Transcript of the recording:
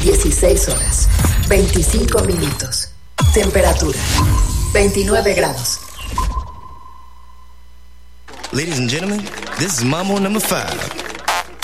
16 horas, 25 minutos. Temperatura, 29 grados. Ladies and gentlemen, this is Mambo number 5.